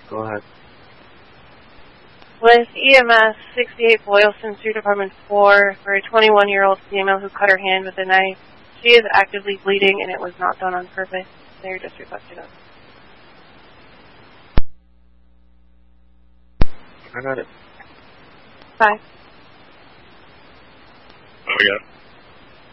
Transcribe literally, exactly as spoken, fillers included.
Go ahead. With E M S sixty-eight Boylston Street, Apartment four, for a twenty-one-year-old female who cut her hand with a knife. She is actively bleeding, and it was not done on purpose. They're just requesting us. I got it. Five. Oh, yeah.